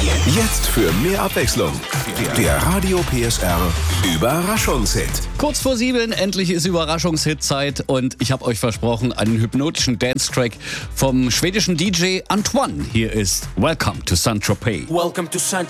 Jetzt für mehr Abwechslung. Der Radio PSR Überraschungshit. Kurz vor 7, endlich ist Überraschungshit-Zeit und ich habe euch versprochen, einen hypnotischen Dance-Track vom schwedischen DJ Antoine. Hier ist Welcome to Saint-Tropez. Welcome to Saint